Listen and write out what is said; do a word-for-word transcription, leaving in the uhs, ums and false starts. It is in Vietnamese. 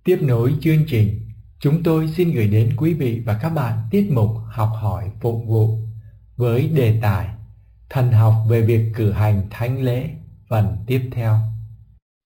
Tiếp nối chương trình, chúng tôi xin gửi đến quý vị và các bạn tiết mục học hỏi phụng vụ với đề tài Thần học về việc cử hành thánh lễ phần tiếp theo.